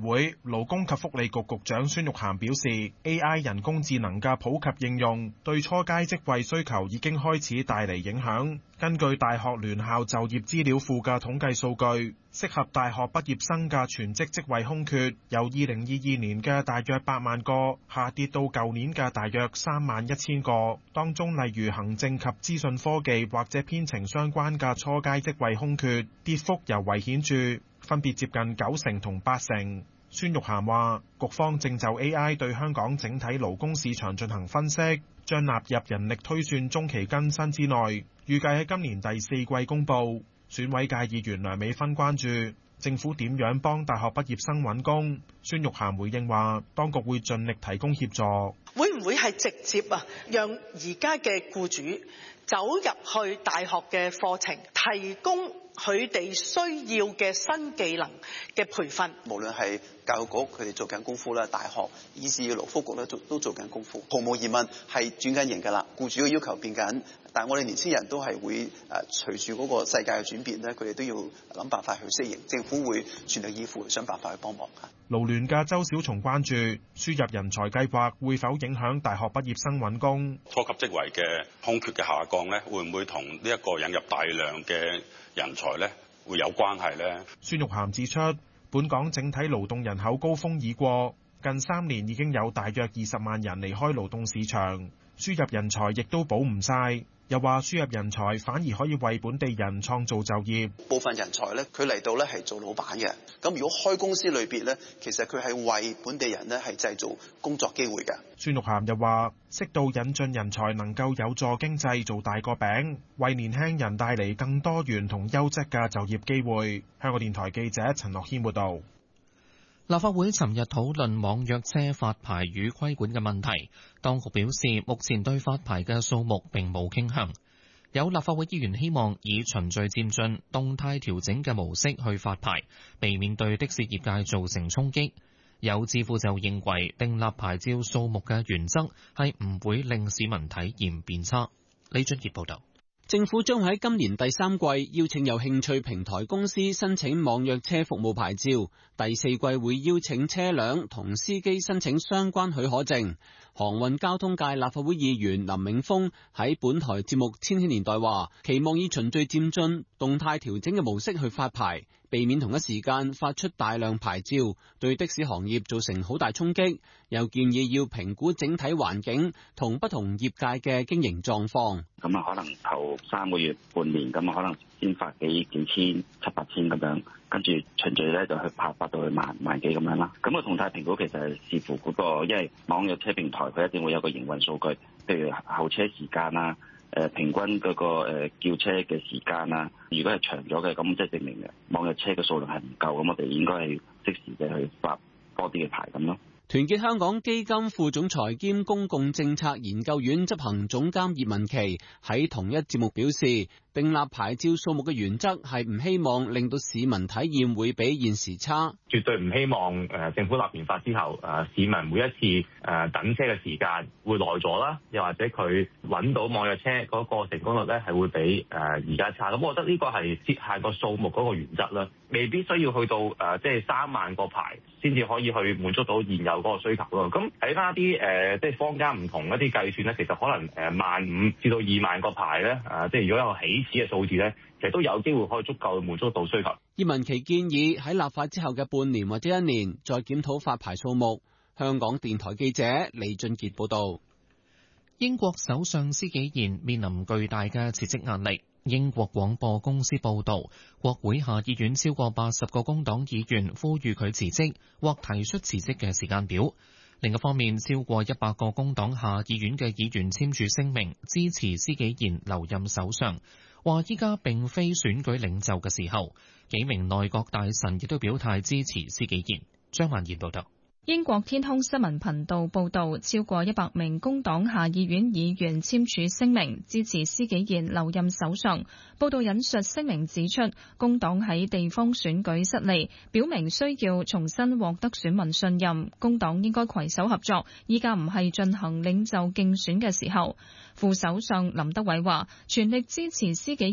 會，勞工及福利局局長孫玉菡表示 ，AI 人工智能嘅普及應用對初階職位需求已經開始帶嚟影響。根據大學聯校就業資料庫嘅統計數據，適合大學畢業生嘅全職職位空缺，由2022年嘅大約8萬個，下跌到舊年嘅大約3萬1千個。當中例如行政及資訊科技或者編程相關嘅初階職位空缺，跌幅尤為顯著，分別接近90%同80%。孫玉菡話，局方正就 AI 對香港整體勞工市場進行分析，將納入人力推算中期更新之內，預計喺今年第4季公佈。選委界議員梁美芬關注政府點樣幫大學畢業生揾工。孫玉菡回應話，當局會盡力提供協助。 會唔會係直接讓而家嘅僱主走入去大學嘅課程，提供佢哋需要嘅新技能嘅培訓？ 無論係教育局佢哋做緊功夫啦，大學以至勞福局咧都做緊功夫，毫無疑問係轉緊型㗎啦。僱主嘅要求變緊，但係我哋年輕人都係會隨住嗰個世界嘅轉變咧，佢哋都要諗辦法去適應。政府會全力以赴想辦法去幫忙。 勞聯嘅周小松關注輸入人才計劃會否影響大學畢業生揾工？ 初級職位嘅空缺嘅下降咧，會唔會同呢一個引入大量嘅人才咧會有關係咧？ 孫玉菡指出，本港整體勞動人口高峰已過，近3年已經有大約20萬人離開勞動市場，輸入人才亦都補唔晒。又話輸入人才反而可以為本地人創造就業。 部分人才咧，佢嚟到咧係做老闆嘅。咁如果開公司裏邊咧，其實佢係為本地人咧係製造工作機會嘅。 孫玉菡又話，適度引進人才能夠有助經濟做大個餅，為年輕人帶嚟更多元同優質嘅就業機會。香港電台記者陳樂軒報導。 立法會尋日討論網約車發牌與規管嘅問題，當局表示目前對發牌嘅數目並冇傾向。有立法會議員希望以循序漸進、動態調整嘅模式去發牌，避免對的士業界造成衝擊。有智庫就認為訂立牌照數目嘅原則係唔會令市民體驗變差。李俊傑報導。 政府將喺今年第3季邀請有興趣平台公司申請網約車服務牌照，第4季會邀請車輛同司機申請相關許可證。航運交通界立法會議員林永峰喺本台節目《千禧年代》話，期望以循序漸進、動態調整嘅模式去發牌，避免同一時間發出大量牌照，對的士行業造成好大衝擊。又建議要評估整體環境同不同業界嘅經營狀況。 咁可能頭3個月、半年咁可能先發幾千、7、8千咁樣，跟住循序咧就去發到去萬幾咁樣啦。咁個動態評估其實係視乎嗰個，因為網約車平台佢一定會有個營運數據，譬如候車時間啦，平均嗰個叫車嘅時間啦。如果係長咗嘅，咁即係證明嘅網約車嘅數量係唔夠，咁我哋應該係適時嘅去發多啲嘅牌咁咯。 團結香港基金副總裁兼公共政策研究院執行總監葉文琪喺同一節目表示，訂立牌照數目嘅原則係唔希望令到市民體驗會比現時差， 絕對唔希望政府立完法之後市民每一次等車嘅時間會耐咗啦，又或者佢揾到網約車嗰個成功率咧係會比而家差。咁我覺得呢個係設限個數目嗰個原則啦，未必需要去到即係3萬個牌先至可以去滿足到現有嗰個需求咯。咁睇翻一啲即係坊間唔同一啲計算咧，其實可能15000至到2萬個牌咧，即係如果有起始嘅數字咧，其實都有機會可以足夠滿足到需求。 葉文琪建議喺立法之後嘅半年或者1年再檢討發牌數目。香港電台記者李俊傑報導。 英國首相施紀賢面臨巨大嘅辭職壓力。英國廣播公司報導，國會下議院超過80個工黨議員呼籲佢辭職或提出辭職嘅時間表。另一方面，超過100個工黨下議院嘅議員簽署聲明，支持施紀賢留任首相，話依家並非選舉領袖嘅時候。幾名內閣大臣亦都表態支持施紀賢。張曼燕報導。 英國天空新聞頻道報導，超過100名工黨下議院議員簽署聲明，支持施紀賢留任首相。報導引述聲明指出，工黨喺地方選舉失利，表明需要重新獲得選民信任。工黨應該攜手合作，依家唔係進行領袖競選嘅時候。副首相林德偉話：全力支持施紀賢。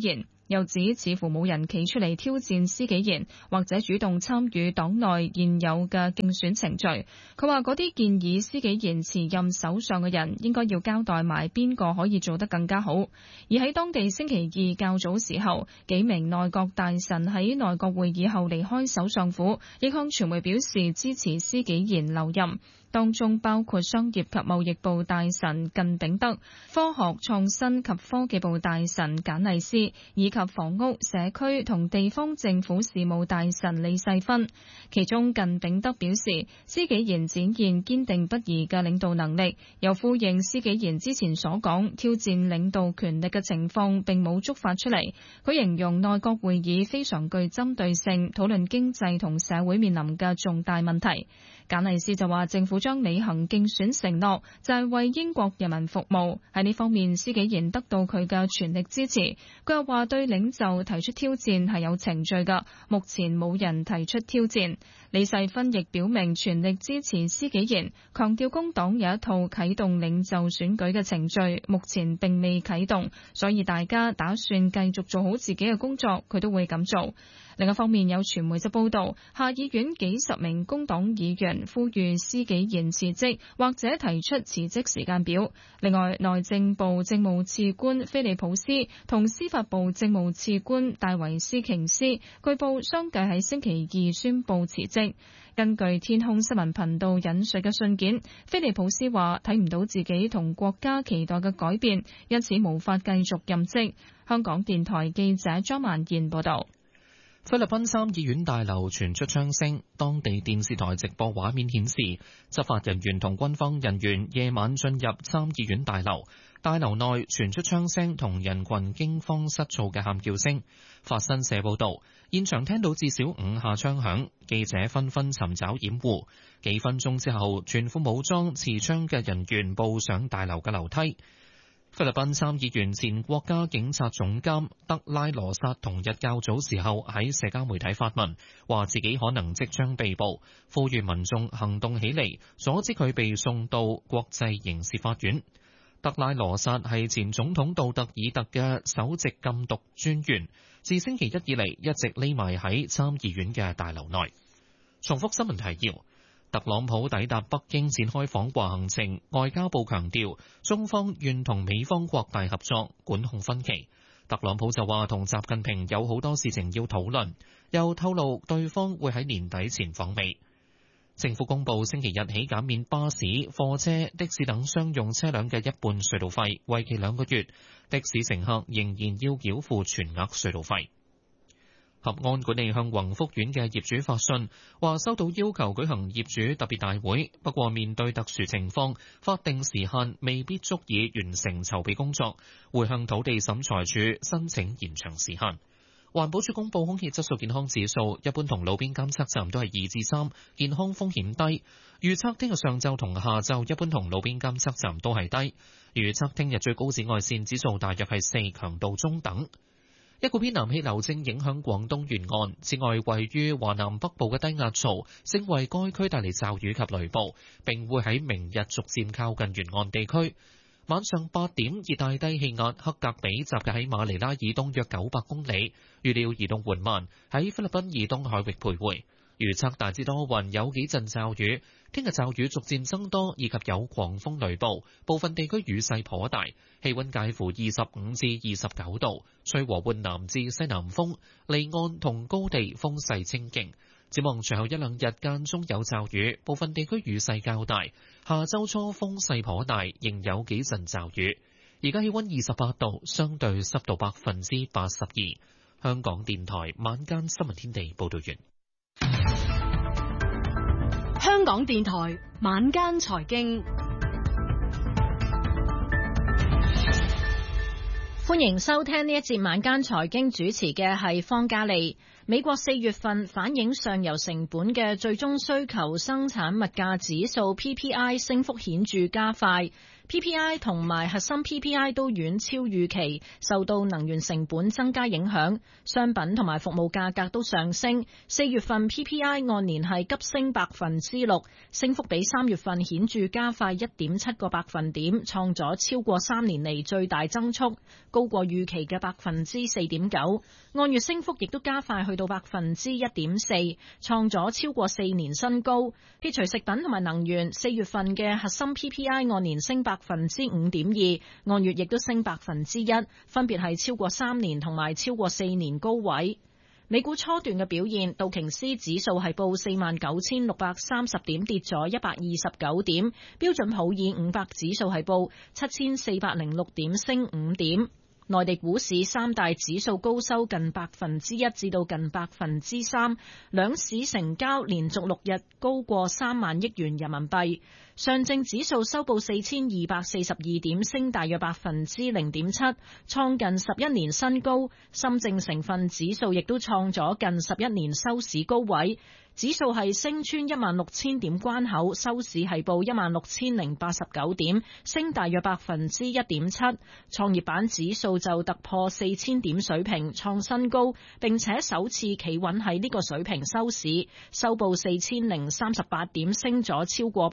又指似乎冇人企出嚟挑戰施紀賢，或者主動參與黨內現有嘅競選程序。佢話嗰啲建議施紀賢辭任首相嘅人，應該要交代埋邊個可以做得更加好。而喺當地星期二較早時候，幾名內閣大臣喺內閣會議後離開首相府，亦向傳媒表示支持施紀賢留任。當中包括商業及貿易部大臣靳炳德、科學創新及科技部大臣簡麗斯，以及房屋、社區同地方政府事務大臣李世芬。其中靳炳德表示，施紀賢展現堅定不移嘅領導能力，又呼應施紀賢之前所講挑戰領導權力嘅情況並冇觸發出嚟。佢形容內閣會議非常具針對性，討論經濟同社會面臨嘅重大問題。簡麗斯就話政府將履行競選承諾，就係為英國人民服務。喺呢方面，施紀賢得到佢嘅全力支持。佢又話對領袖提出挑戰係有程序㗎，目前冇人提出挑戰。李世芬亦表明全力支持施紀賢，強調工黨有一套啟動領袖選舉嘅程序，目前並未啟動，所以大家打算繼續做好自己嘅工作，佢都會咁做。另一方面，有傳媒就報道，下議院幾十名工黨議員呼籲施紀賢辭職或者提出辭職時間表。另外，內政部政務次官菲利普斯同司法部政務次官戴維斯瓊斯據報相繼喺星期二宣布辭職。根據天空新聞頻道引述嘅信件，菲利普斯話睇唔到自己同國家期待嘅改變，因此無法繼續任職。香港電台記者張曼燕報道。 菲律賓參議院大樓傳出槍聲，當地電視台直播畫面顯示，執法人員同軍方人員夜晚進入參議院大樓，大樓內傳出槍聲同人群驚慌失措嘅喊叫聲。法新社報道，現場聽到至少5下槍響，記者紛紛尋找掩護。幾分鐘之後，全副武裝持槍嘅人員步上大樓嘅樓梯。菲律賓參議員前國家警察總監德拉羅薩同日較早時候喺社交媒體發文，話自己可能即將被捕，呼籲民眾行動起嚟，阻止佢被送到國際刑事法院。德拉羅薩係前總統杜特爾特嘅首席禁毒專員，自星期一以嚟一直匿埋喺參議院嘅大樓內。重複新聞提要。特朗普抵達北京展開訪華行程，外交部強調中方願同美方擴大合作，管控分歧。特朗普就話同習近平有好多事情要討論，又透露對方會喺年底前訪美。政府公布星期日起減免巴士、貨車、的士等商用車輛嘅一半隧道費，為期2個月。的士乘客仍然要繳付全額隧道費。合安管理向宏福苑嘅業主發信，話收到要求舉行業主特別大會，不過面對特殊情況，法定時限未必足以完成籌備工作，會向土地審裁處申請延長時限。環保署公布空氣質素健康指數，一般同路邊監測站都係2至3，健康風險低。預測聽日上晝同下晝一般同路邊監測站都係低。預測聽日最高紫外線指數大約係4，強度中等。一股偏南氣流正影響廣東沿岸，此外位於華南北部嘅低壓槽正為該區帶嚟驟雨及雷暴，並會喺明日逐漸靠近沿岸地區。晚上8點，熱帶低氣壓克格比集結喺馬尼拉以東約900公里，預料移動緩慢，喺菲律賓以東海域徘徊。預測大致多雲，有幾陣驟雨。聽日驟雨逐漸增多，以及有狂風雷暴，部分地區雨勢頗大。氣溫介乎25至29度，吹和緩南至西南風，離岸同高地風勢清勁。展望隨後一兩日間中有驟雨，部分地區雨勢較大。下周初風勢頗大，仍有幾陣驟雨。而家氣溫28度，相對濕度82%。香港電台晚間新聞天地報道完。 香港電台晚間財經，歡迎收聽呢一節晚間財經，主持嘅係方嘉利。美國4月份反映上游成本嘅最終需求生產物價指數 PPI 升幅顯著加快， PPI 同埋核心 PPI 都遠超預期，受到能源成本增加影響，商品同埋服務價格都上升。4月份 PPI 按年係急升6%，升幅比3月份顯著加快1.7個百分點，創咗超過3年嚟最大增速，高過預期嘅4.9%。按月升幅亦都加快去到1.4%，創咗超過4年新高。撇除食品同埋能源，4月份嘅核心 PPI 按年升5.2%，按月亦都升1%，分別係超過3年同埋超過4年高位。美股初段嘅表現，道瓊斯指數係報49,630點，跌咗129點；標準普爾500指數係報7,406點，升5點。內地股市三大指數高收近1%至到近3%，兩市成交連續6日高過3萬億元人民幣。上證指數收報4,242點，升大約0.7%，創近11年新高。深證成分指數亦都創咗近11年收市高位。指數係升穿16,000點關口，收市係報16,089點，升大約1.7%。創業板指數就突破4,000點水平，創新高，並且首次企穩喺呢個水平收市，收報4,038點，升咗超過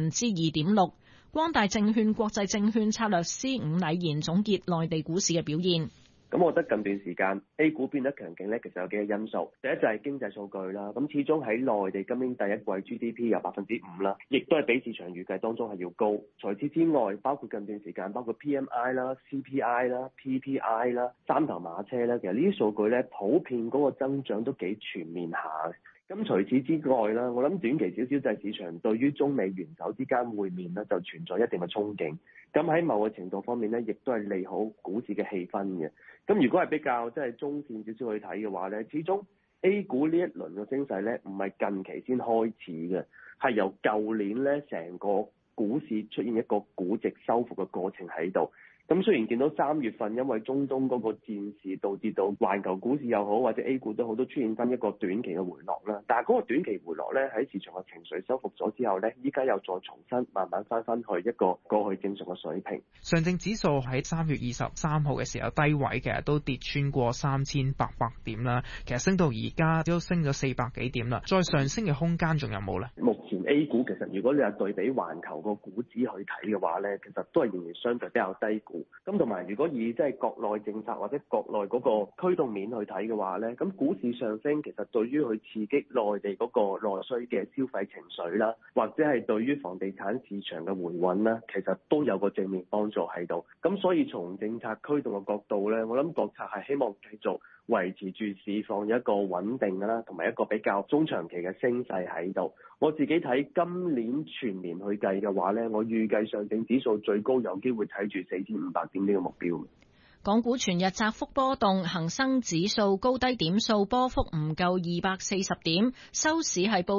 2.6%。光大證券國際證券策略師伍禮賢總結內地股市嘅表現。 咁我覺得近段時間 A 股變得強勁呢，其實有幾個因素。第一就係經濟數據啦，咁始終喺內地今年第一季 GDP 有5%啦，亦都係比市場預計當中係要高。除此之外，包括近段時間包括 PMI 啦、CPI 啦、PPI 啦、三頭馬車咧，其實呢啲數據咧普遍嗰個增長都幾全面下嘅。咁除此之外啦，我諗短期少少就係市場對於中美元首之間會面呢，就存在一定嘅憧憬。咁喺某個程度方面呢，亦都係利好股市嘅氣氛嘅。咁如果係比較即係中線少少去睇嘅話呢，始終 A 股呢一輪嘅升勢呢，唔係近期先開始嘅，係由舊年呢成個股市出現一個估值收復嘅過程喺度。咁雖然見到3月份因為中東嗰個戰事導致到環球股市又好或者 A 股都好都出現翻一個短期嘅回落啦，但係嗰個短期回落咧喺市場嘅情緒收復咗之後咧，依家又再重新慢慢翻去一個過去正常嘅水平。 上證指數喺3月23號嘅時候低位其實都跌穿過3800點啦，其實升到而家都升咗400幾點啦，再上升嘅空間仲有冇咧？ 目前 A 股其實如果你係對比環球個股指去睇嘅話咧，其實都係仍然相對比較低估。咁同埋如果以即係國內政策或者國內嗰個驅動面去睇嘅話咧，咁股市上升其實對於去刺激內地嗰個內需嘅消費情緒啦，或者係對於房地產市場嘅回穩啦，其實都有個正面幫助喺度。咁所以從政策驅動嘅角度咧，我諗國策係希望繼續維持住市況一個穩定啦，同埋一個比較中長期嘅升勢喺度。我自己睇今年全年去計嘅話咧，我預計上證指數最高有機會睇住4500點呢個目標。 港股全日窄幅波動，恒生指數高低點數波幅唔夠240點，收市係報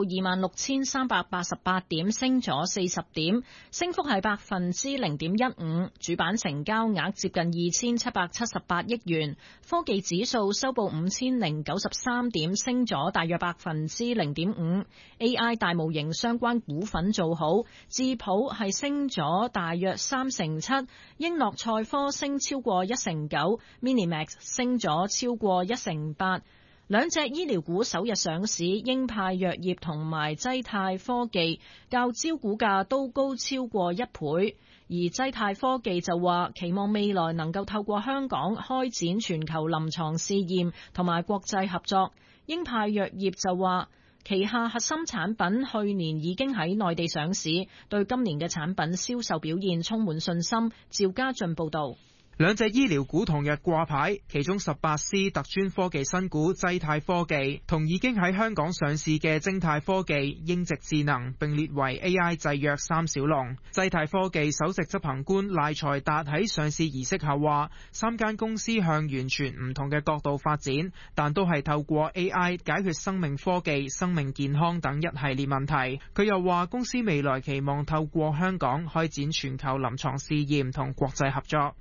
26,388點，升咗40點，升幅係0.15%。主板成交額接近2778億元。科技指數收報5093點，升咗大約0.5%。AI 大模型相關股份做好，智普係升咗大約7%，英樂賽科升超過1%， Minimax 升咗超過1%。兩隻醫療股首日上市，英派藥業同埋濟泰科技較招股價都高超過1倍，而濟泰科技就話期望未來能夠透過香港開展全球臨床試驗同埋國際合作。英派藥業就話旗下核心產品去年已經喺內地上市，對今年嘅產品銷售表現充滿信心。趙家俊報道。 兩隻醫療股同日掛牌，其中18C 特專科技新股濟泰科技同已經喺香港上市嘅精泰科技、英直智能並列為 AI 製藥三小龍。濟泰科技首席執行官賴財達喺上市儀式後話，3間公司向完全唔同嘅角度發展，但都係透過 AI 解決生命科技、生命健康等一系列問題。佢又話公司未來期望透過香港開展全球臨床試驗同國際合作。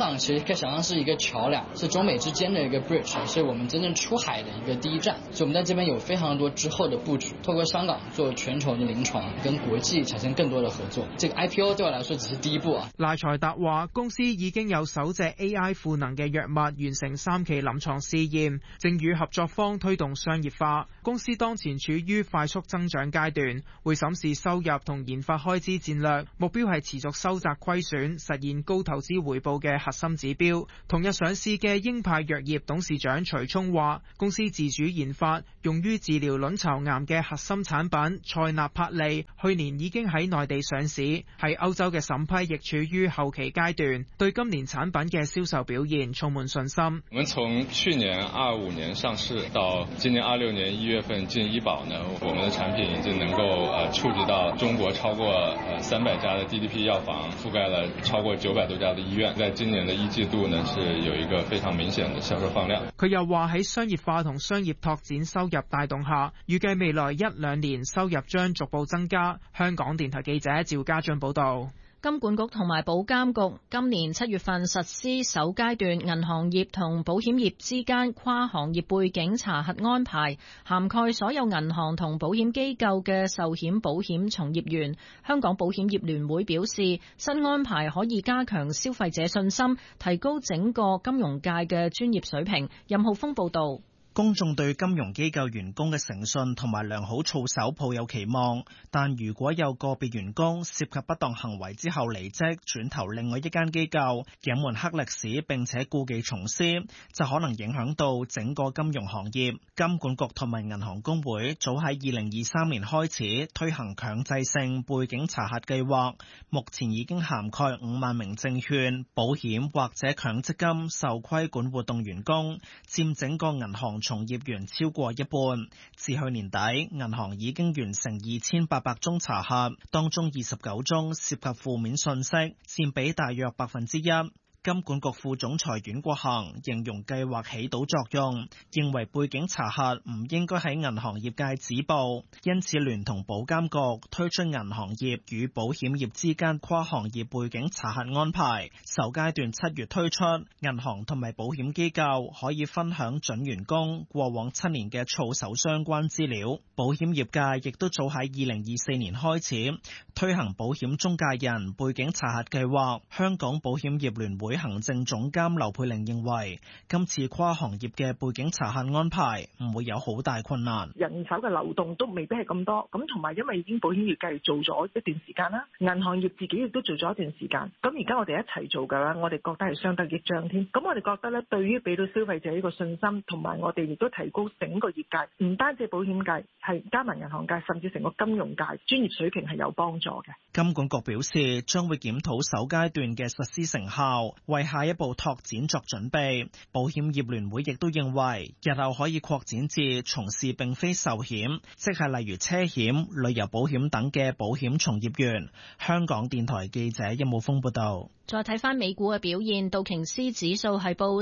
港其實可以想象是一個橋樑，是中美之間的一個 bridge， 是我們真正出海的一個第一站。所以我們在這邊有非常多之後的佈局，透過香港做全球的臨床，跟國際產生更多的合作。這個 IPO 對我來說只是第一步啊。 賴財達話，公司已經有首隻 AI 賦能嘅藥物完成3期臨床試驗，正與合作方推動商業化。公司當前處於快速增長階段，會審視收入同研發開支戰略，目標係持續收窄虧損，實現高投資回報嘅核心指標。同日上市嘅英派藥業董事長徐聰話，公司自主研發用於治療卵巢癌嘅核心產品塞納帕利，去年已經喺內地上市，喺歐洲嘅審批亦處於後期階段，對今年產品嘅銷售表現充滿信心。 我們從去年25年上市到今年26年1月份進醫保呢，我們的產品已經能夠觸及到中國超過300家的 DDP 藥房，覆蓋了超過900多家的醫院。在今年的1季度呢，是有一個非常明顯的銷售放量。 佢又話喺商業化同商業拓展收入帶動下，預計未來1-2年收入將逐步增加。香港電台記者趙家俊報道。 金管局同埋保監局今年7月份實施首階段銀行業同保險業之間跨行業背景查核安排，涵蓋所有銀行同保險機構嘅壽險保險從業員。香港保險業聯會表示，新安排可以加強消費者信心，提高整個金融界嘅專業水平。任浩峰報道。 公眾對金融機構員工嘅誠信同埋良好操守抱有期望，但如果有個別員工涉及不當行為之後離職，轉投另外一間機構，隱瞞黑歷史並且故技重施，就可能影響到整個金融行業。金管局同埋銀行公會早喺2023年開始推行強制性背景查核計劃，目前已經涵蓋5萬名證券、保險或者強積金受規管活動員工，佔整個銀行從業員超過一半。至去年底，銀行已經完成2800宗查核，當中29宗涉及負面信息，佔比大約1%。金管局副總裁阮國恒形容計劃起到作用，認為背景查核唔應該喺銀行業界止步，因此聯同保監局推出銀行業與保險業之間跨行業背景查核安排。首階段7月推出，銀行同埋保險機構可以分享準員工過往7年嘅操守相關資料。保險業界亦都早喺2024年開始推行保險中介人背景查核計劃。香港保險業聯會行政總監劉佩玲認為，今次跨行業嘅背景查核安排唔會有好大困難， 人手嘅流動都未必係咁多，咁同埋因為已經保險業界做咗一段時間啦，銀行業自己亦都做咗一段時間，咁而家我哋一齊做嘅話，我哋覺得係相得益彰添。咁我哋覺得咧，對於俾到消費者呢個信心，同埋我哋亦都提高整個業界，唔單止保險界，係加埋銀行界，甚至成個金融界專業水平係有幫助嘅。 金管局表示，將會檢討首階段嘅實施成效，為下一步拓展作準備。保險業聯會亦都認為，日後可以擴展至從事並非壽險，即係例如車險、旅遊保險等嘅保險從業員。香港電台記者任武峰報道。 再睇翻美股嘅表現，道瓊斯指數係報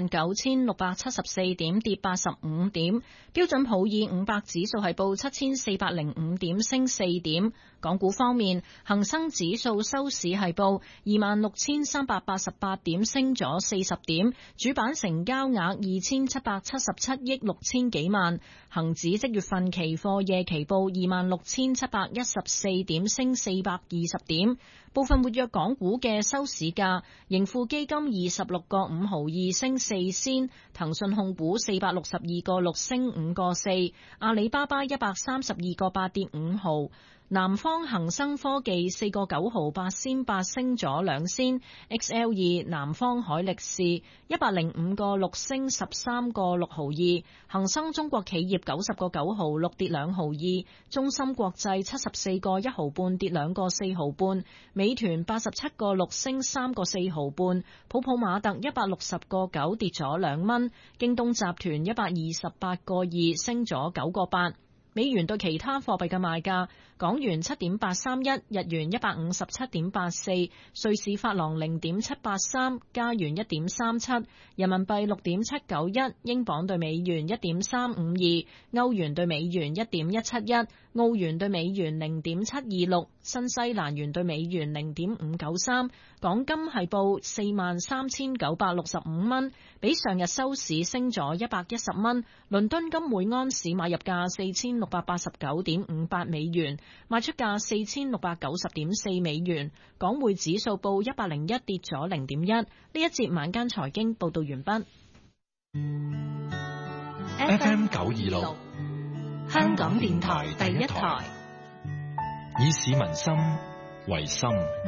49,674點，跌85點；標準普爾500指數係報7,405點，升4點。港股方面，恒生指數收市係報26,388點，升咗40點。主板成交額2,777億6千幾萬。恒指即月份期貨夜期報26,714點，升420點。部分活躍港股嘅收市價，盈富基金26個5毫2升4仙，騰訊控股462個6升5個4，阿里巴巴132個8跌5毫。南方恒生科技4個9毫8仙8升咗2仙 ，XL2 南方海力士105個6升13個6毫2，恒生中國企業90個9毫6跌2毫2，中芯國際74個1毫半跌2個4毫半，美團87個6升3個4毫半，普普馬特160個9跌咗2蚊，京東集團128個2升咗9個8。美元對其他貨幣嘅賣價： 港元7.831，日元157.84，瑞士法郎0.783，加元1.37，人民幣6.791，英鎊對美元1.352，歐元對美元1.171，澳元對美元0.726，新西蘭元對美元0.593。港金係報43,965蚊，比上日收市升咗110蚊。倫敦金每安士買入價4689.58美元，賣出價4690.4美元。港匯指數報101，跌咗0.1。呢一節晚間財經報道完畢。 FM 926，香港電台第一台，以市民心為心，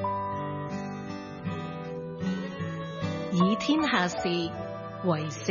以天下事為事。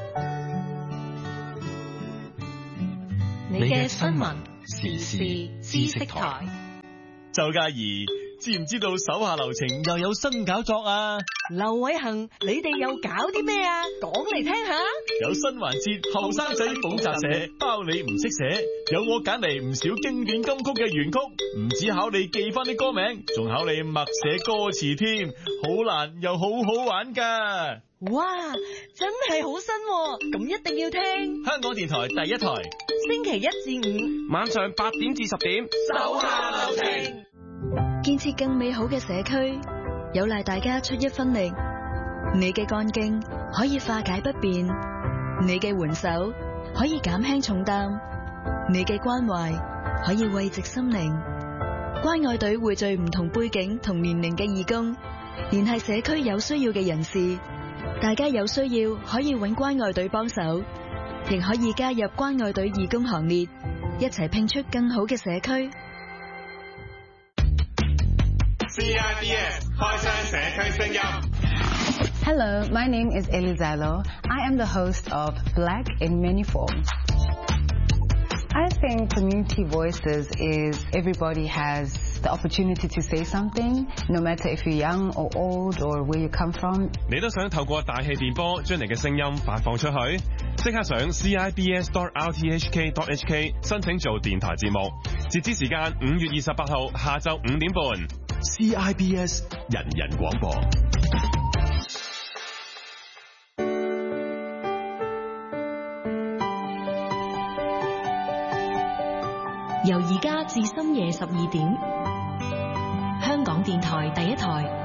你嘅新聞時事知識台。 周嘉怡，知唔知道手下留情又有新搞作啊？ 劉偉恒，你哋又搞啲咩啊？講嚟聽下。 有新環節，後生仔補習社，包你唔識寫，有我揀嚟唔少經典金曲嘅原曲，唔止考你記翻啲歌名，仲考你默寫歌詞添，好難又好好玩噶。 哇，真係好新喎，咁一定要聽。 香港電台第一台， 星期1至5 晚上8點至10點， 手下留情。 建設更美好嘅社區，有賴大家出一分力。你嘅幹勁可以化解不便，你嘅援手可以減輕重擔，你嘅關懷可以慰藉心靈。關愛隊匯聚唔同背景同年齡嘅義工，聯繫社區有需要嘅人士。大家有需要可以揾關愛隊幫手，亦可以加入關愛隊義工行列，一齊拼出更好嘅社區。 CIBS 開箱社區聲音。 Hello, my name is Elizalo. I am the host of Black in Many Forms. I think community voices is everybody has the opportunity to say something, no matter if you're young or old or where you come from. 你都想透過大氣電波將你嘅聲音發放出去？即刻上 CIBS.RTHK.HK 申請做電台節目，截止時間5月28號下晝5點半。CIBS 人人廣播。 由而家至深夜12點，香港電台第一台。